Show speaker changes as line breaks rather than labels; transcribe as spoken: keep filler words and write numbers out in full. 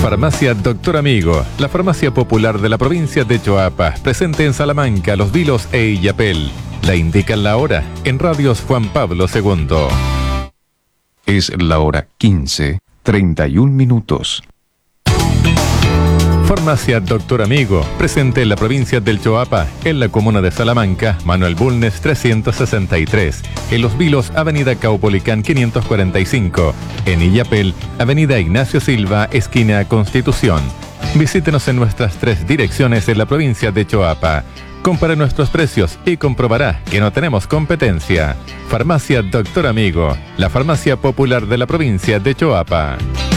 Farmacia Doctor Amigo, la farmacia popular de la provincia de Choapa, presente en Salamanca, Los Vilos e Illapel. La indican la hora en Radios Juan Pablo segundo.
Es la hora quince, treinta y un minutos.
Farmacia Doctor Amigo, presente en la provincia del Choapa, en la comuna de Salamanca, Manuel Bulnes trescientos sesenta y tres, en Los Vilos, Avenida Caupolicán quinientos cuarenta y cinco, en Illapel, Avenida Ignacio Silva, esquina Constitución. Visítenos en nuestras tres direcciones en la provincia de Choapa. Compare nuestros precios y comprobará que no tenemos competencia. Farmacia Doctor Amigo, la farmacia popular de la provincia de Choapa.